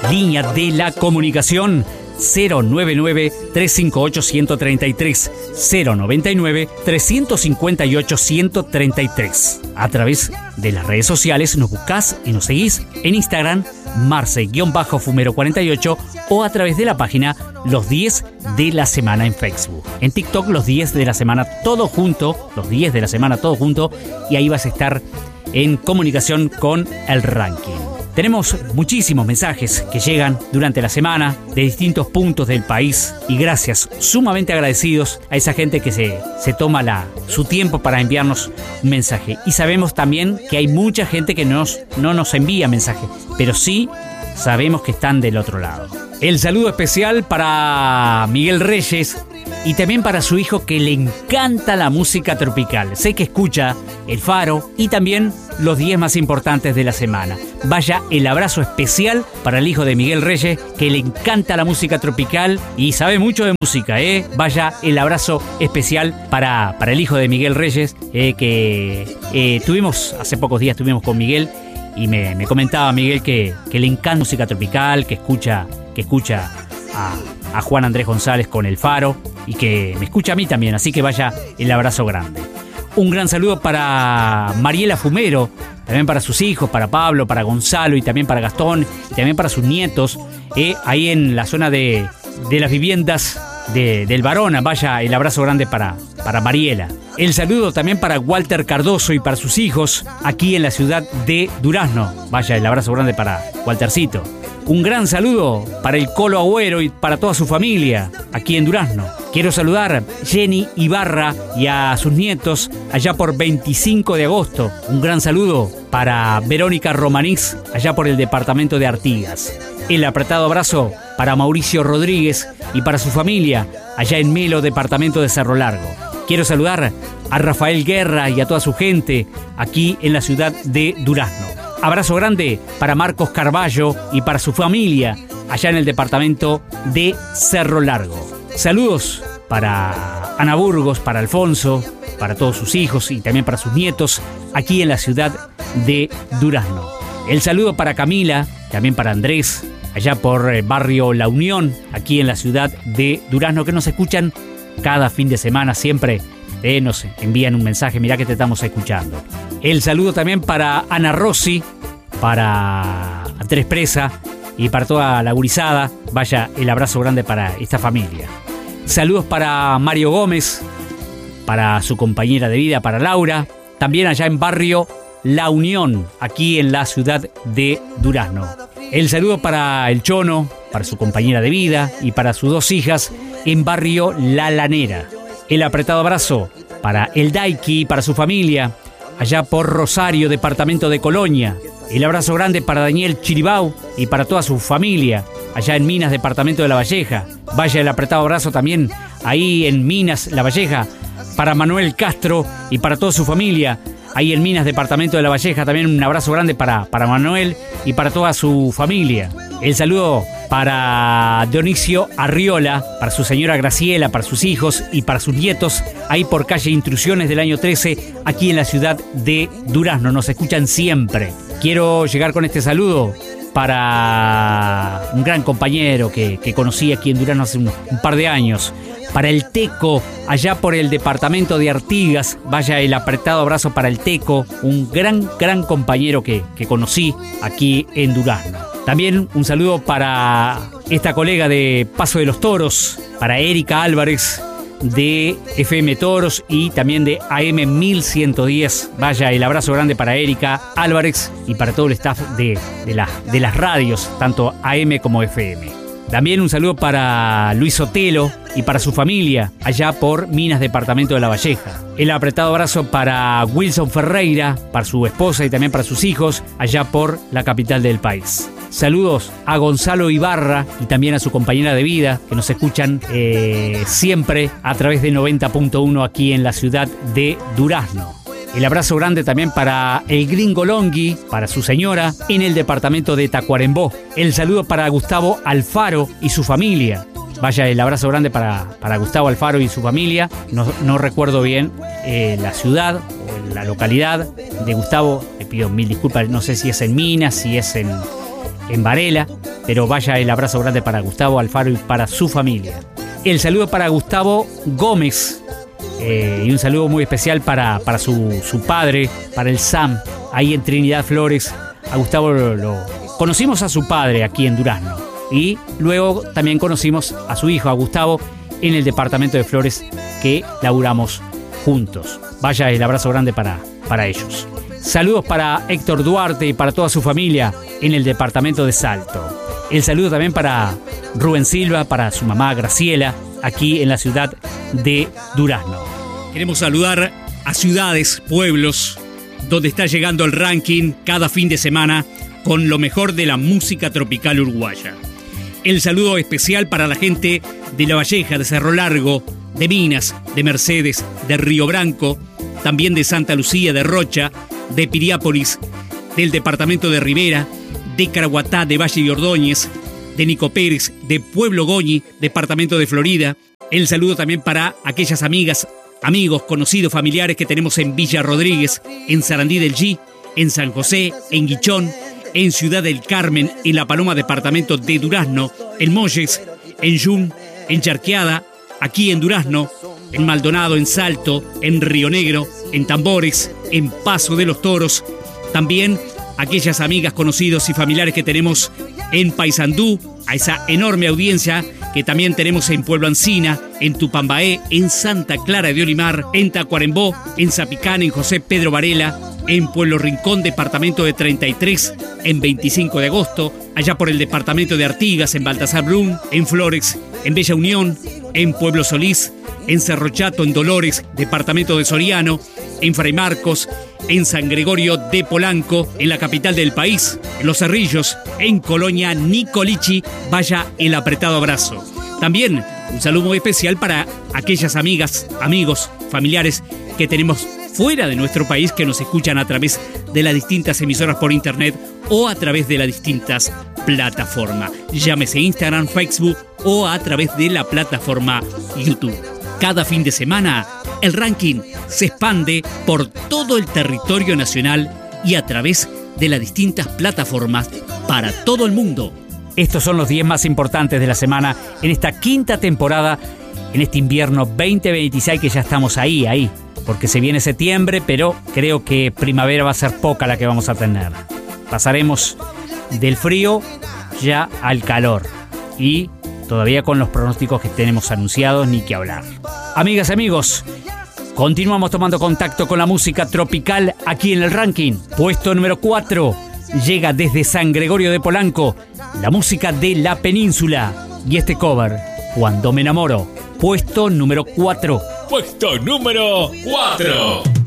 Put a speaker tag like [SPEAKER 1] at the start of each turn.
[SPEAKER 1] Línea de la comunicación 099-358-133, 099-358-133. A través de las redes sociales nos buscás y nos seguís en Instagram, Marce-Fumero48, o a través de la página Los 10 de la Semana en Facebook. En TikTok, Los 10 de la Semana todo junto, Los 10 de la Semana todo junto, y ahí vas a estar en comunicación con el ranking. Tenemos muchísimos mensajes que llegan durante la semana de distintos puntos del país, y gracias, sumamente agradecidos a esa gente que se toma su tiempo para enviarnos un mensaje. Y sabemos también que hay mucha gente que no nos envía mensajes, pero sí sabemos que están del otro lado. El saludo especial para Miguel Reyes y también para su hijo, que le encanta la música tropical. Sé que escucha El Faro y también los 10 más importantes de la semana. Vaya el abrazo especial para el hijo de Miguel Reyes, que le encanta la música tropical y sabe mucho de música, Vaya el abrazo especial para el hijo de Miguel Reyes, que hace pocos días estuvimos con Miguel, y me comentaba Miguel que le encanta música tropical, que escucha a Juan Andrés González con El Faro, y que me escucha a mí también, así que vaya el abrazo grande. Un gran saludo para Mariela Fumero, también para sus hijos, para Pablo, para Gonzalo y también para Gastón, y también para sus nietos, ahí en la zona de las viviendas del Barona. Vaya el abrazo grande para Mariela. El saludo también para Walter Cardoso y para sus hijos aquí en la ciudad de Durazno. Vaya el abrazo grande para Waltercito. Un gran saludo para el Colo Agüero y para toda su familia aquí en Durazno. Quiero saludar a Jenny Ibarra y a sus nietos allá por 25 de agosto. Un gran saludo para Verónica Romanix allá por el departamento de Artigas. El apretado abrazo para Mauricio Rodríguez y para su familia allá en Melo, departamento de Cerro Largo. Quiero saludar a Rafael Guerra y a toda su gente aquí en la ciudad de Durazno. Abrazo grande para Marcos Carballo y para su familia allá en el departamento de Cerro Largo. Saludos para Ana Burgos, para Alfonso, para todos sus hijos y también para sus nietos aquí en la ciudad de Durazno. El saludo para Camila, también para Andrés, allá por barrio La Unión, aquí en la ciudad de Durazno, que nos escuchan cada fin de semana siempre. Nos envían un mensaje, mirá que te estamos escuchando. El saludo también para Ana Rossi, para Andrés Presa y para toda la gurizada. Vaya el abrazo grande para esta familia. Saludos para Mario Gómez, para su compañera de vida, para Laura, también allá en barrio La Unión, aquí en la ciudad de Durazno. El saludo para el Chono, para su compañera de vida y para sus dos hijas en barrio La Lanera. El apretado abrazo para el Daiki y para su familia allá por Rosario, departamento de Colonia. El abrazo grande para Daniel Chiribau y para toda su familia allá en Minas, departamento de La Valleja. Vaya el apretado abrazo también ahí en Minas, La Valleja, para Manuel Castro y para toda su familia ahí en Minas, departamento de La Valleja. También un abrazo grande para Manuel y para toda su familia. El saludo para Dionisio Arriola, para su señora Graciela, para sus hijos y para sus nietos, ahí por calle Intrusiones del año 13, aquí en la ciudad de Durazno. Nos escuchan siempre. Quiero llegar con este saludo para un gran compañero que conocí aquí en Durazno hace un par de años, para el Teco, allá por el departamento de Artigas. Vaya el apretado abrazo para el Teco, un gran compañero que conocí aquí en Durazno. También un saludo para esta colega de Paso de los Toros, para Erika Álvarez de FM Toros y también de AM 1110. Vaya el abrazo grande para Erika Álvarez y para todo el staff de las radios, tanto AM como FM. También un saludo para Luis Sotelo y para su familia, allá por Minas, departamento de La Valleja. El apretado abrazo para Wilson Ferreira, para su esposa y también para sus hijos, allá por la capital del país. Saludos a Gonzalo Ibarra y también a su compañera de vida, que nos escuchan siempre a través de 90.1 aquí en la ciudad de Durazno. El abrazo grande también para el Gringo Longhi, para su señora, en el departamento de Tacuarembó. El saludo para Gustavo Alfaro y su familia. Vaya el abrazo grande para Gustavo Alfaro y su familia. No recuerdo bien la ciudad o la localidad de Gustavo. Le pido mil disculpas, no sé si es en Minas, si es en Varela, pero vaya el abrazo grande para Gustavo Alfaro y para su familia. El saludo para Gustavo Gómez y un saludo muy especial para su padre, para el Sam, ahí en Trinidad Flores. A Gustavo lo conocimos a su padre aquí en Durazno y luego también conocimos a su hijo, a Gustavo, en el departamento de Flores, que laburamos juntos. Vaya el abrazo grande para ellos. Saludos para Héctor Duarte y para toda su familia en el departamento de Salto. El saludo también para Rubén Silva, para su mamá Graciela, aquí en la ciudad de Durazno. Queremos saludar a ciudades, pueblos, donde está llegando el ranking cada fin de semana con lo mejor de la música tropical uruguaya. El saludo especial para la gente de La Valleja, de Cerro Largo, de Minas, de Mercedes, de Río Branco, también de Santa Lucía, de Rocha, de Piriápolis, del departamento de Rivera, de Caraguatá, de Valle de Ordóñez, de Nico Pérez, de Pueblo Goñi, departamento de Florida. El saludo también para aquellas amigas, amigos, conocidos, familiares que tenemos en Villa Rodríguez, en Sarandí del G, en San José, en Guichón, en Ciudad del Carmen, en La Paloma, departamento de Durazno, en Molles, en Yum, en Charqueada, aquí en Durazno, en Maldonado, en Salto, en Río Negro, en Tambores, en Paso de los Toros. También aquellas amigas, conocidos y familiares que tenemos en Paysandú, a esa enorme audiencia que también tenemos en Pueblo Ancina, en Tupambaé, en Santa Clara de Olimar, en Tacuarembó, en Zapicán, en José Pedro Varela, en Pueblo Rincón, departamento de 33, en 25 de agosto, allá por el departamento de Artigas, en Baltasar Brum, en Flores, en Bella Unión, en Pueblo Solís, en Cerro Chato, en Dolores, departamento de Soriano, en Fray Marcos, en San Gregorio de Polanco, en la capital del país, en Los Cerrillos, en Colonia Nicolichi. Vaya el apretado abrazo. También un saludo muy especial para aquellas amigas, amigos, familiares que tenemos fuera de nuestro país que nos escuchan a través de las distintas emisoras por internet o a través de las distintas plataformas. Llámese Instagram, Facebook o a través de la plataforma YouTube. Cada fin de semana, el ranking se expande por todo el territorio nacional y a través de las distintas plataformas para todo el mundo. Estos son los 10 más importantes de la semana en esta quinta temporada, en este invierno 2026 que ya estamos ahí, porque se viene septiembre, pero creo que primavera va a ser poca la que vamos a tener. Pasaremos del frío ya al calor y todavía con los pronósticos que tenemos anunciados, ni que hablar. Amigas y amigos, continuamos tomando contacto con la música tropical aquí en el ranking. Puesto número 4, llega desde San Gregorio de Polanco, la música de la península. Y este cover, Cuando me enamoro, puesto número 4.
[SPEAKER 2] Puesto número 4.